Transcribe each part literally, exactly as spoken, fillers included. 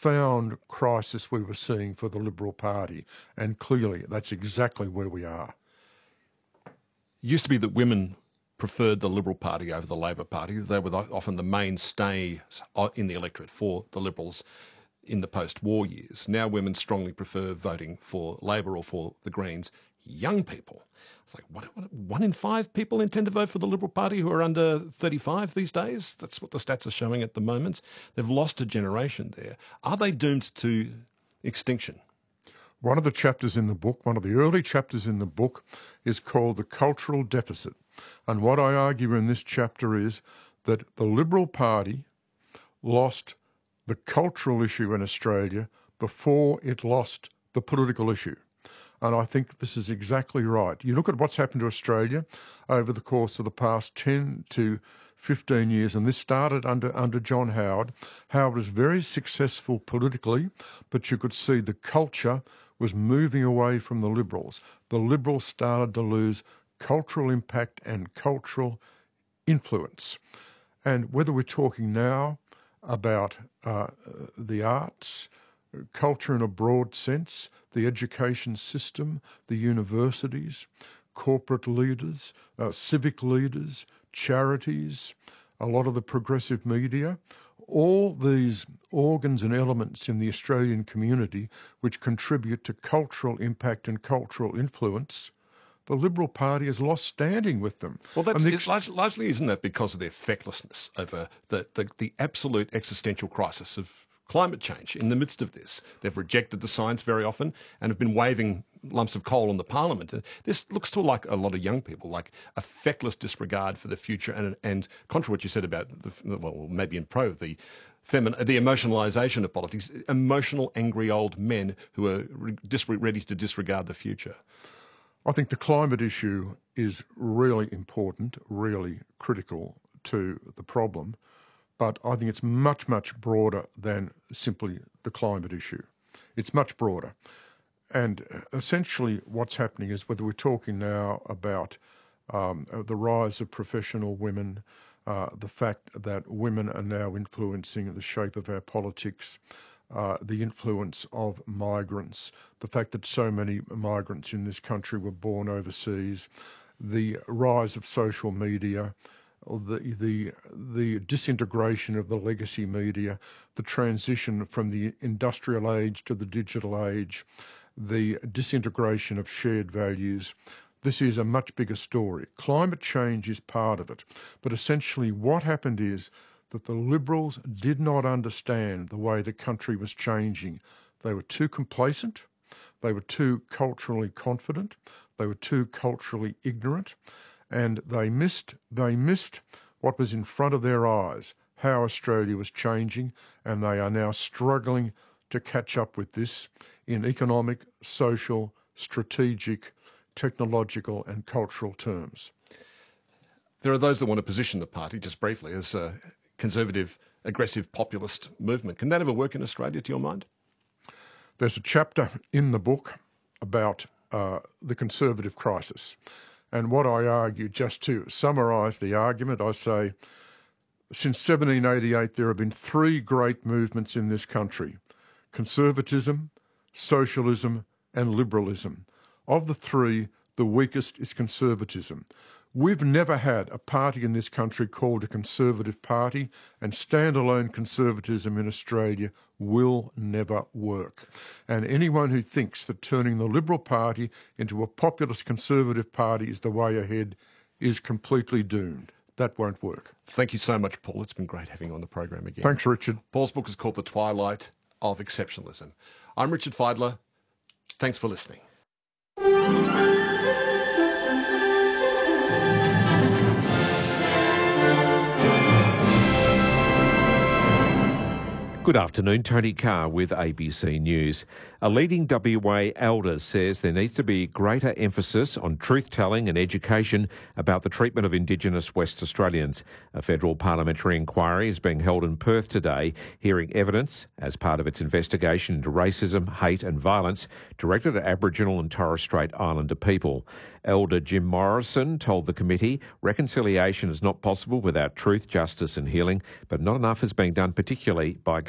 profound crisis we were seeing for the Liberal Party, and clearly that's exactly where we are. It used to be that women preferred the Liberal Party over the Labor Party. They were often the mainstay in the electorate for the Liberals in the post-war years. Now women strongly prefer voting for Labor or for the Greens. Young people, it's like what, what, one in five people intend to vote for the Liberal Party who are under thirty-five these days. That's what the stats are showing at the moment. They've lost a generation there. Are they doomed to extinction? One of the chapters in the book, one of the early chapters in the book, is called The Cultural Deficit. And what I argue in this chapter is that the Liberal Party lost the cultural issue in Australia before it lost the political issue. And I think this is exactly right. You look at what's happened to Australia over the course of the past ten to fifteen years, and this started under, under John Howard. Howard was very successful politically, but you could see the culture was moving away from the Liberals. The Liberals started to lose cultural impact and cultural influence. And whether we're talking now about uh, the arts, culture in a broad sense, the education system, the universities, corporate leaders, uh, civic leaders, charities, a lot of the progressive media, all these organs and elements in the Australian community which contribute to cultural impact and cultural influence, the Liberal Party has lost standing with them. Well, that's, the it's largely, largely, isn't that because of their fecklessness over the, the, the absolute existential crisis of climate change in the midst of this? They've rejected the science very often and have been waving lumps of coal on the parliament. This looks to like a lot of young people, like a feckless disregard for the future and, and contrary to what you said about, the, well, maybe in pro, the femin- the emotionalisation of politics, emotional, angry old men who are re- dis- ready to disregard the future. I think the climate issue is really important, really critical to the problem, but I think it's much, much broader than simply the climate issue. It's much broader. And essentially what's happening is, whether we're talking now about um, the rise of professional women, uh, the fact that women are now influencing the shape of our politics, uh, the influence of migrants, the fact that so many migrants in this country were born overseas, the rise of social media, the the the disintegration of the legacy media, the transition from the industrial age to the digital age, the disintegration of shared values. This is a much bigger story. Climate change is part of it. But essentially what happened is that the Liberals did not understand the way the country was changing. They were too complacent. They were too culturally confident. They were too culturally ignorant. And they missed, they missed what was in front of their eyes, how Australia was changing, and they are now struggling to catch up with this in economic, social, strategic, technological and cultural terms. There are those that want to position the party, just briefly, as a conservative, aggressive, populist movement. Can that ever work in Australia, to your mind? There's a chapter in the book about uh, the conservative crisis. And what I argue, just to summarise the argument, I say, since seventeen eighty-eight, there have been three great movements in this country: conservatism, socialism and liberalism. Of the three, the weakest is conservatism. We've never had a party in this country called a Conservative Party, and standalone conservatism in Australia will never work. And anyone who thinks that turning the Liberal Party into a populist Conservative Party is the way ahead is completely doomed. That won't work. Thank you so much, Paul. It's been great having you on the program again. Thanks, Richard. Paul's book is called The Twilight of Exceptionalism. I'm Richard Fidler. Thanks for listening. Good afternoon, Tony Carr with A B C News. A leading W A elder says there needs to be greater emphasis on truth-telling and education about the treatment of Indigenous West Australians. A federal parliamentary inquiry is being held in Perth today, hearing evidence as part of its investigation into racism, hate and violence directed at Aboriginal and Torres Strait Islander people. Elder Jim Morrison told the committee reconciliation is not possible without truth, justice and healing, but not enough is being done, particularly by government.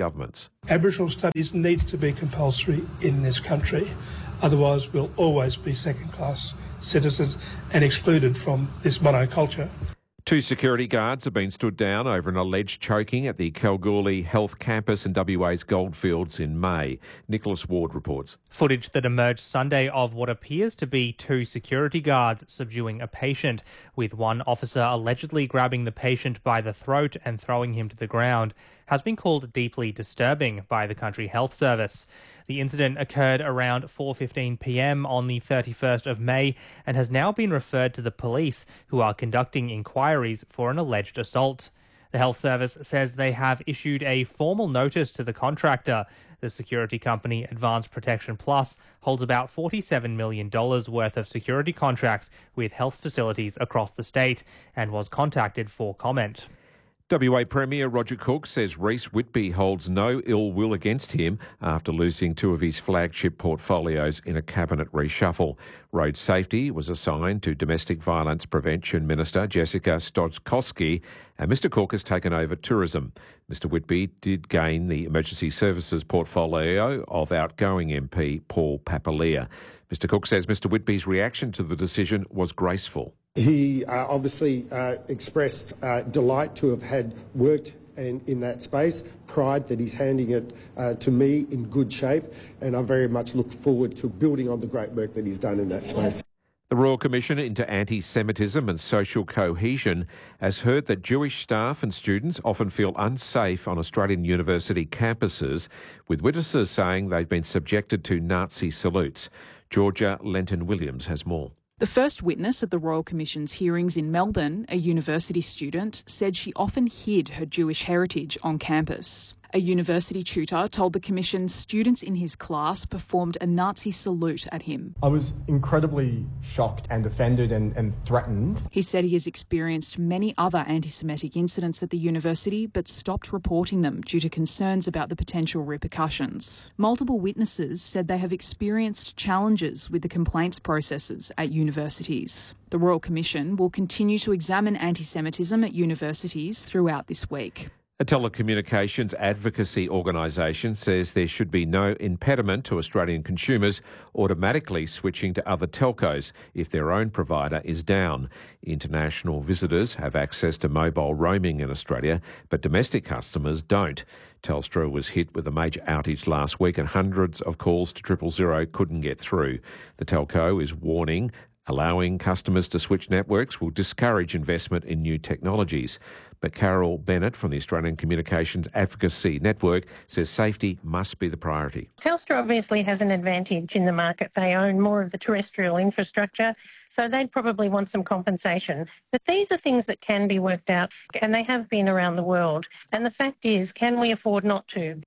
governments. Aboriginal studies need to be compulsory in this country, otherwise we'll always be second-class citizens and excluded from this monoculture. Two security guards have been stood down over an alleged choking at the Kalgoorlie Health Campus in W A's Goldfields in May. Nicholas Ward reports. Footage that emerged Sunday of what appears to be two security guards subduing a patient, with one officer allegedly grabbing the patient by the throat and throwing him to the ground, has been called deeply disturbing by the Country Health Service. The incident occurred around four fifteen p m on the thirty-first of May and has now been referred to the police, who are conducting inquiries for an alleged assault. The Health Service says they have issued a formal notice to the contractor. The security company Advanced Protection Plus holds about forty-seven million dollars worth of security contracts with health facilities across the state and was contacted for comment. W A Premier Roger Cook says Reece Whitby holds no ill will against him after losing two of his flagship portfolios in a cabinet reshuffle. Road safety was assigned to Domestic Violence Prevention Minister Jessica Stokowski, and Mr Cook has taken over tourism. Mr Whitby did gain the emergency services portfolio of outgoing M P Paul Papalia. Mr Cook says Mr Whitby's reaction to the decision was graceful. He uh, obviously uh, expressed uh, delight to have had worked in, in that space, pride that he's handing it uh, to me in good shape, and I very much look forward to building on the great work that he's done in that space. The Royal Commission into Anti-Semitism and Social Cohesion has heard that Jewish staff and students often feel unsafe on Australian university campuses, with witnesses saying they've been subjected to Nazi salutes. Georgia Lenton-Williams has more. The first witness at the Royal Commission's hearings in Melbourne, a university student, said she often hid her Jewish heritage on campus. A university tutor told the Commission students in his class performed a Nazi salute at him. I was incredibly shocked and offended and, and threatened. He said he has experienced many other anti-Semitic incidents at the university but stopped reporting them due to concerns about the potential repercussions. Multiple witnesses said they have experienced challenges with the complaints processes at universities. The Royal Commission will continue to examine anti-Semitism at universities throughout this week. A telecommunications advocacy organisation says there should be no impediment to Australian consumers automatically switching to other telcos if their own provider is down. International visitors have access to mobile roaming in Australia, but domestic customers don't. Telstra was hit with a major outage last week and hundreds of calls to triple zero couldn't get through. The telco is warning allowing customers to switch networks will discourage investment in new technologies. But Carol Bennett from the Australian Communications Advocacy Network says safety must be the priority. Telstra obviously has an advantage in the market. They own more of the terrestrial infrastructure, so they'd probably want some compensation. But these are things that can be worked out, and they have been around the world. And the fact is, can we afford not to?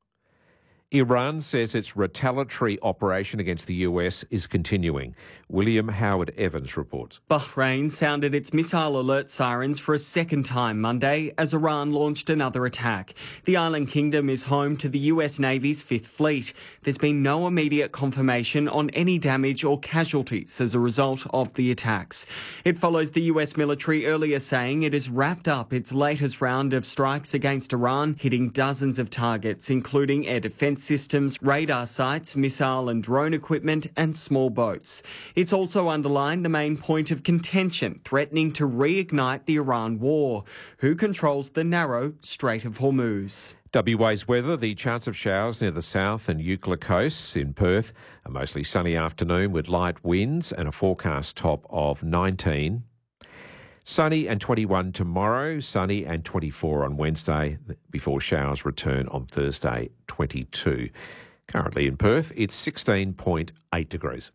Iran says its retaliatory operation against the U S is continuing. William Howard Evans reports. Bahrain sounded its missile alert sirens for a second time Monday as Iran launched another attack. The island kingdom is home to the U S Navy's Fifth Fleet. There's been no immediate confirmation on any damage or casualties as a result of the attacks. It follows the U S military earlier saying it has wrapped up its latest round of strikes against Iran, hitting dozens of targets, including air defence systems, radar sites, missile and drone equipment and small boats. It's also underlined the main point of contention, threatening to reignite the Iran war. Who controls the narrow Strait of Hormuz? W A's weather, the chance of showers near the south and Eucla coasts. In Perth, a mostly sunny afternoon with light winds and a forecast top of nineteen. Sunny and twenty-one tomorrow, sunny and twenty-four on Wednesday, before showers return on Thursday, twenty-two. Currently in Perth, it's sixteen point eight degrees.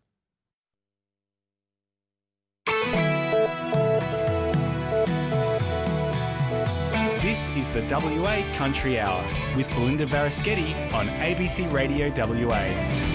This is the W A Country Hour with Belinda Varaschetti on A B C Radio W A.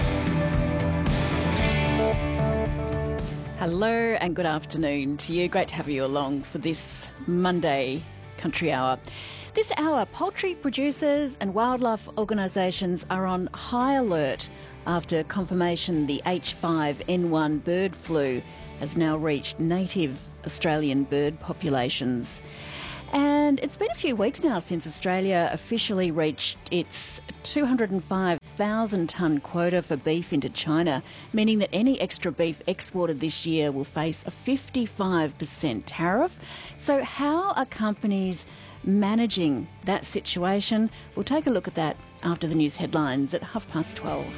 Hello and good afternoon to you. Great to have you along for this Monday Country Hour. This hour, poultry producers and wildlife organisations are on high alert after confirmation the H five N one bird flu has now reached native Australian bird populations. And it's been a few weeks now since Australia officially reached its two hundred five thousand tonne quota for beef into China, meaning that any extra beef exported this year will face a fifty-five percent tariff. So how are companies managing that situation? We'll take a look at that after the news headlines at half past twelve.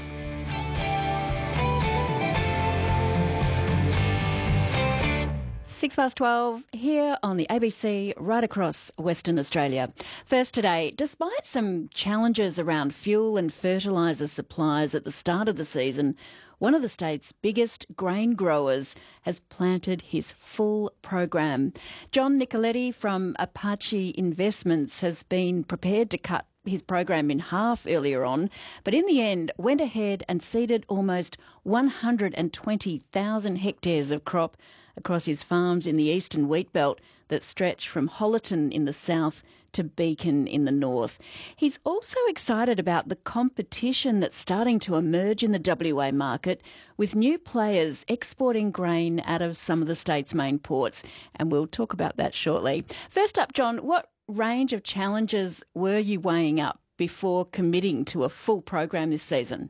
Six past twelve here on the A B C right across Western Australia. First today, despite some challenges around fuel and fertiliser supplies at the start of the season, one of the state's biggest grain growers has planted his full program. John Nicoletti from Apache Investments has been prepared to cut his program in half earlier on, but in the end went ahead and seeded almost one hundred twenty thousand hectares of crop across his farms in the eastern wheat belt that stretch from Hollerton in the south to Beacon in the north. He's also excited about the competition that's starting to emerge in the W A market, with new players exporting grain out of some of the state's main ports, and we'll talk about that shortly. First up, John, what range of challenges were you weighing up before committing to a full program this season?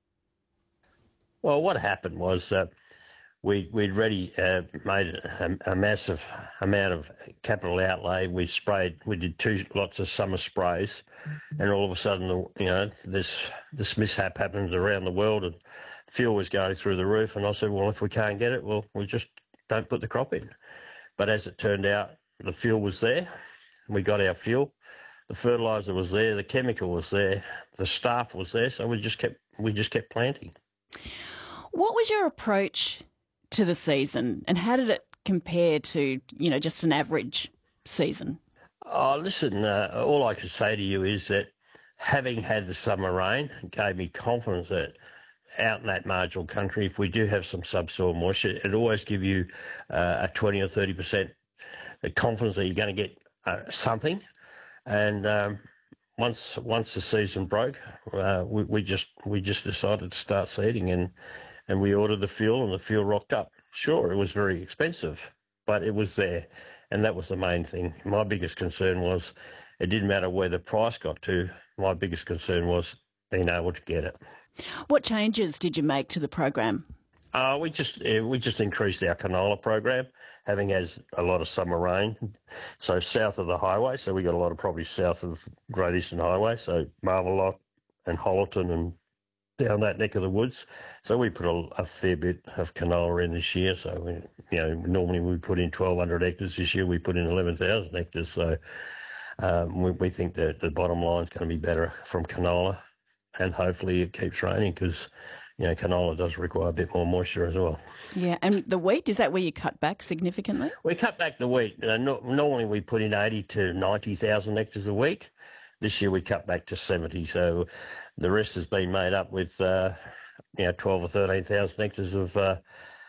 Well, what happened was uh, we, we'd already uh, made a, a massive amount of capital outlay. We sprayed, we did two lots of summer sprays, and all of a sudden, you know, this this mishap happens around the world, and fuel was going through the roof. And I said, well, if we can't get it, well, we just don't put the crop in. But as it turned out, the fuel was there. We got our fuel. The fertiliser was there. The chemical was there. The staff was there. So we just kept we just kept planting. What was your approach to the season, and how did it compare to, you know, just an average season? Oh, listen, uh, all I can say to you is that having had the summer rain gave me confidence that out in that marginal country, if we do have some subsoil moisture, it always give you uh, a twenty or thirty percent confidence that you're going to get uh, something. And um, once once the season broke, uh, we, we just we just decided to start seeding, and and we ordered the fuel, and the fuel rocked up. Sure, it was very expensive, but it was there, and that was the main thing. My biggest concern was it didn't matter where the price got to. My biggest concern was being able to get it. What changes did you make to the program? Uh, we just uh, we just increased our canola program, having has a lot of summer rain. So south of the highway, so we got a lot of property south of Great Eastern Highway, so Marvellock and Hollerton and down that neck of the woods. So we put a, a fair bit of canola in this year. So, we, you know, normally we put in twelve hundred hectares. This year we put in eleven thousand hectares. So um, we, we think that the bottom line is going to be better from canola, and hopefully it keeps raining because, you know, canola does require a bit more moisture as well. Yeah, and the wheat, is that where you cut back significantly? We cut back the wheat. Uh, no, normally we put in eighty to ninety thousand hectares a week. This year we cut back to seventy. So the rest has been made up with, uh, you know, twelve or thirteen thousand hectares of uh,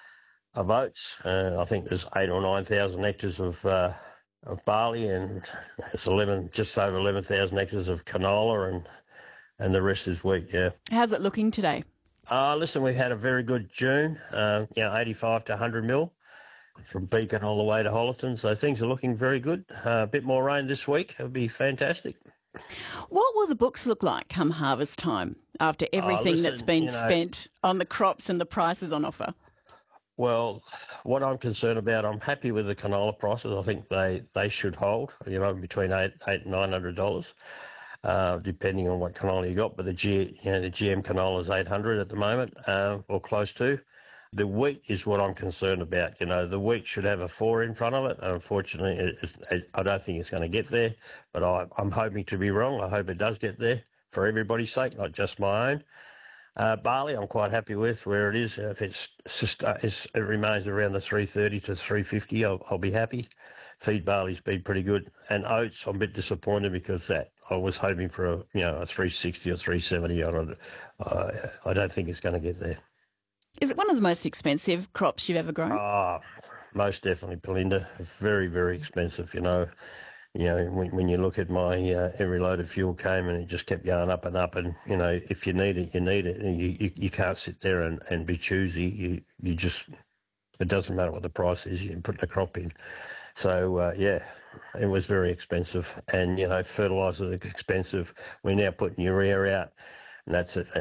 of oats. Uh, I think there's eight or nine thousand hectares of uh, of barley, and it's eleven, just over eleven thousand hectares of canola, and and the rest is wheat. Yeah. How's it looking today? Uh, listen, we've had a very good June. Uh, you know, eighty-five to one hundred mil from Beacon all the way to Hollerton. So things are looking very good. Uh, a bit more rain this week. It'll be fantastic. What will the books look like come harvest time after everything listen, that's been you know, spent on the crops and the prices on offer? Well, what I'm concerned about, I'm happy with the canola prices. I think they, they should hold, you know, between eight eight and nine hundred dollars, uh, depending on what canola you got. But the G, you know, the G M canola is eight hundred at the moment, uh, or close to. The wheat is what I'm concerned about. You know, the wheat should have a four in front of it. Unfortunately, it, it, I don't think it's going to get there, but I, I'm hoping to be wrong. I hope it does get there for everybody's sake, not just my own. Uh, barley, I'm quite happy with where it is. If it's, it's it remains around the three thirty to three fifty, I'll, I'll be happy. Feed barley's been pretty good, and oats, I'm a bit disappointed because that I was hoping for a you know a three sixty or three seventy. I don't, uh, I don't think it's going to get there. Is it one of the most expensive crops you've ever grown? Ah, oh, most definitely, Belinda. Very, very expensive. You know, you know when, when you look at my uh, every load of fuel came and it just kept going up and up. And you know, if you need it, you need it, and you you, you can't sit there and, and be choosy. You you just it doesn't matter what the price is. You can put the crop in. So uh, yeah, it was very expensive, and you know fertiliser is expensive. We're now putting urea out, and that's a,